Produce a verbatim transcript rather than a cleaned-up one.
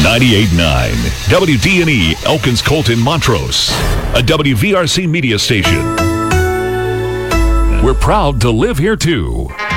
ninety-eight point nine W D and E Elkins Colton Montrose, a W V R C media station. We're proud to live here too.